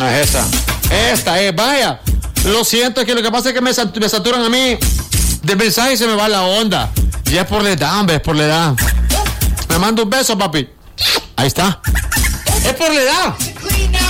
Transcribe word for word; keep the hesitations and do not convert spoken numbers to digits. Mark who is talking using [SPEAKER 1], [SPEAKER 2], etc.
[SPEAKER 1] Ah, esa. Esta es, vaya. Lo siento, es que lo que pasa es que me, me saturan a mí de mensaje y se me va la onda. Y es por la edad, hombre, es por la edad. Me manda un beso, papi. Ahí está. Es por la edad.